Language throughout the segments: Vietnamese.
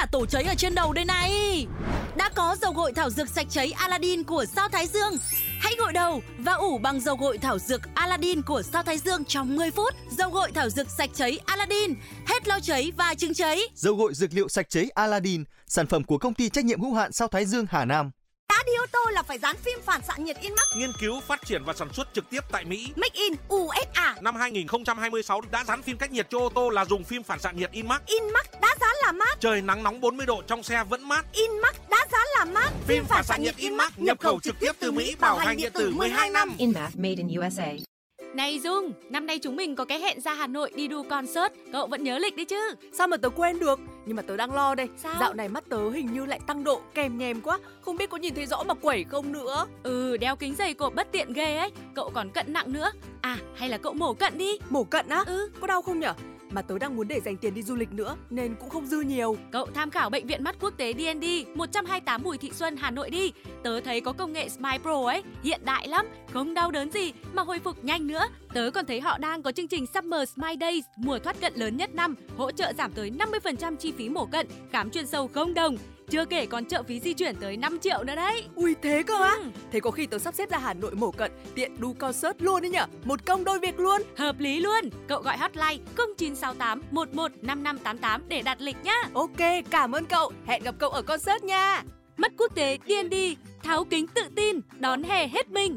cả tổ cháy ở trên đầu đây này. Đã có dầu gội thảo dược sạch cháy Aladdin của Sao Thái Dương. Hãy gội đầu và ủ bằng dầu gội thảo dược Aladdin của Sao Thái Dương trong 10 phút. Dầu gội thảo dược sạch cháy Aladdin, hết lau cháy và chứng cháy. Dầu gội dược liệu sạch cháy Aladdin, sản phẩm của công ty trách nhiệm hữu hạn Sao Thái Dương Hà Nam. Đã đi ô tô là phải dán phim phản xạ nhiệt InMax. Nghiên cứu, phát triển và sản xuất trực tiếp tại Mỹ. Make in USA. Năm 2026 đã dán phim cách nhiệt cho ô tô là dùng phim phản xạ nhiệt InMax. InMax đã dán là mát. Trời nắng nóng 40 độ trong xe vẫn mát. InMax đã dán là mát. Phim phản xạ nhiệt InMax nhập khẩu trực tiếp từ Mỹ, bảo hành điện tử 12 năm. InMax made in USA. Này Dung, năm nay chúng mình có cái hẹn ra Hà Nội đi đu concert, cậu vẫn nhớ lịch đấy chứ? Sao mà tớ quên được? Nhưng mà tớ đang lo đây. Sao? Dạo này mắt tớ hình như lại tăng độ, kèm nhèm quá. Không biết có nhìn thấy rõ mà quẩy không nữa. Đeo kính dày cộp bất tiện ghê ấy. Cậu còn cận nặng nữa. À, hay là cậu mổ cận đi. Mổ cận á? Có đau không nhở? Mà tớ đang muốn để dành tiền đi du lịch nữa nên cũng không dư nhiều. Cậu tham khảo Bệnh viện Mắt Quốc tế DND 128 Bùi Thị Xuân, Hà Nội đi. Tớ thấy có công nghệ Smile Pro ấy, hiện đại lắm, không đau đớn gì mà hồi phục nhanh nữa. Tớ còn thấy họ đang có chương trình Summer Smile Days, mùa thoát cận lớn nhất năm, hỗ trợ giảm tới 50% chi phí mổ cận, khám chuyên sâu không đồng. Chưa kể còn trợ phí di chuyển tới 5 triệu nữa đấy. Ui thế cơ á? Thế có khi tớ sắp xếp ra Hà Nội mổ cận, tiện đu concert luôn đấy nhở? Một công đôi việc luôn. Hợp lý luôn. Cậu gọi hotline 0968 11 5588 để đặt lịch nhá. Ok, cảm ơn cậu. Hẹn gặp cậu ở concert nha. Mắt Quốc tế DND, tháo kính tự tin, đón hè hết mình.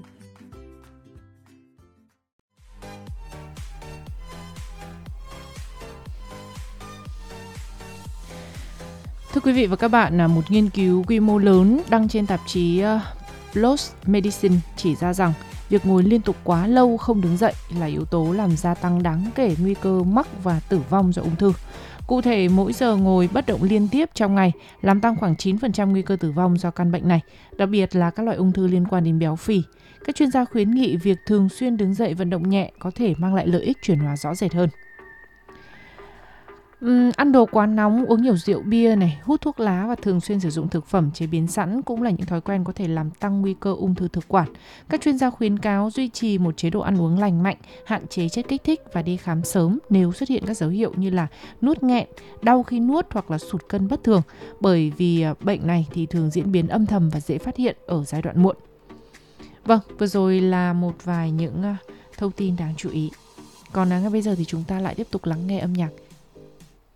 Thưa quý vị và các bạn, một nghiên cứu quy mô lớn đăng trên tạp chí PLOS Medicine chỉ ra rằng việc ngồi liên tục quá lâu không đứng dậy là yếu tố làm gia tăng đáng kể nguy cơ mắc và tử vong do ung thư. Cụ thể, mỗi giờ ngồi bất động liên tiếp trong ngày làm tăng khoảng 9% nguy cơ tử vong do căn bệnh này, đặc biệt là các loại ung thư liên quan đến béo phì. Các chuyên gia khuyến nghị việc thường xuyên đứng dậy vận động nhẹ có thể mang lại lợi ích chuyển hóa rõ rệt hơn. Ăn đồ quá nóng, uống nhiều rượu bia này, hút thuốc lá và thường xuyên sử dụng thực phẩm chế biến sẵn cũng là những thói quen có thể làm tăng nguy cơ ung thư thực quản. Các chuyên gia khuyến cáo duy trì một chế độ ăn uống lành mạnh, hạn chế chất kích thích và đi khám sớm nếu xuất hiện các dấu hiệu như là nuốt nghẹn, đau khi nuốt hoặc là sụt cân bất thường, bởi vì bệnh này thì thường diễn biến âm thầm và dễ phát hiện ở giai đoạn muộn. Vâng, vừa rồi là một vài những thông tin đáng chú ý. Còn ngay bây giờ thì chúng ta lại tiếp tục lắng nghe âm nhạc.